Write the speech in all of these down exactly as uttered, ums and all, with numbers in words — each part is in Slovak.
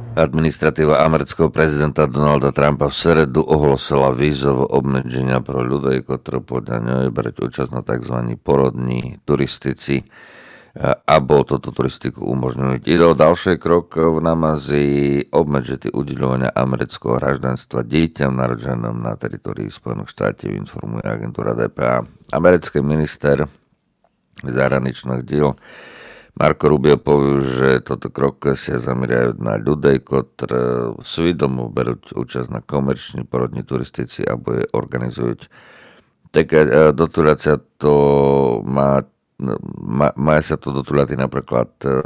Administratíva amerického prezidenta Donalda Trumpa v sredu ohlosila vízové obmedzenia pro ľudí, ktorí podľa nej brať účasť na tzv. Porodní turistici a bol toto turistiku umožňujú. Ide o ďalší krok v Namazii obmedžiť udeľovania amerického hraždanstva dieťam narodenom na teritórii Spojených štátov, informuje agentúra dé pé á. Americký minister zahraničných diel Marco Rubio povie, že toto krok sa zameriavajú na ľudí, ktorí svedomo berú účasť na komerční porodní turistici a bude organizujú. Taká dotulácia to má, má, má sa to dotuláty napríklad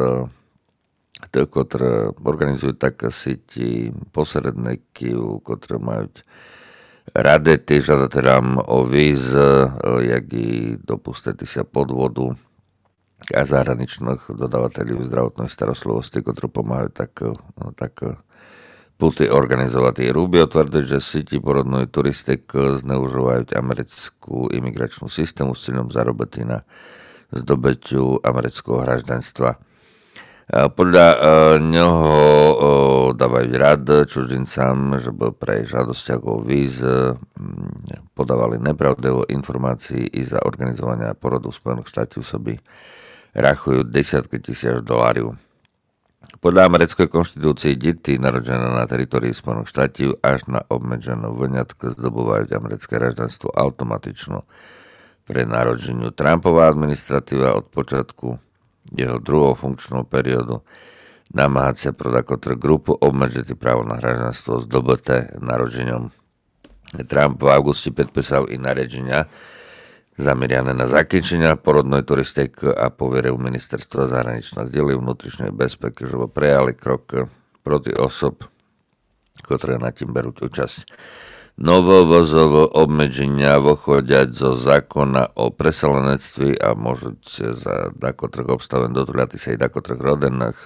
tí, ktorí organizujú také síti posredníkov, ktorí majú rady tým žiadateľom o víz, jak i dopustiti sa podvodu a zahraničných dodávateľov zdravotnej starostlivosti, ktorí pomáhajú tak, tak puty organizovať. Rubio tvrdí, že síti porodnej turistik zneužívajú americkú imigračnú systému s cieľom zarobiť na zdobytiu amerického hraždanstva. Podľa neho dávajú rad cudzincám, že by pre žiadosťach o víz podávali nepravdivé informácie i za organizovanie porodu v Spojených štátoch soby rachujú desiatky tisíc dolárov. Podľa americkej konštitúcie deti narodené na teritórii Spojených štátov až na obmedzenú vyňatku zdobúvajú americké hraždanstvo automatično pre narodeniu. Trumpová administratíva od počiatku jeho druhého funkčného periodu namáhať sa prodakotr grupu obmedžiť právo na hraždanstvo zdobyté narodením. Trump v auguste podpísal i nariadenia zameriané na zakončenie porodnej turistiky a poveril ministerstva zahraničných diel vnútričnej bezpeky, že prijali krok proti osob, ktoré na tým berú účasť. Novovozové obmedzenia vychádzajú zo zákona o presalenectví a môžu za dakotrých obstaven dotuľati sa i dakotrých rodených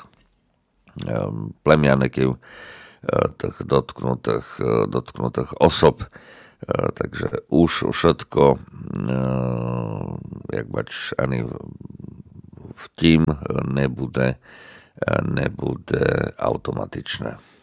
um, plemianekov tých dotknutých, dotknutých osob. Uh, takže už všetko, uh, jak bač, ani v tým nebude, nebude automatičné.